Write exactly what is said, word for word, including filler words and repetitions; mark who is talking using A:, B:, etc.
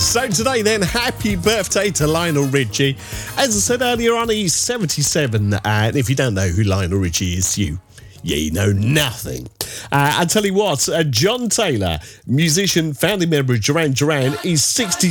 A: So today then, happy birthday to Lionel Richie. As I said earlier on, he's seventy-seven, and if you don't know who Lionel Richie is, you, you know nothing. Uh, I tell you what, uh, John Taylor, musician, founding member of Duran Duran, is sixty.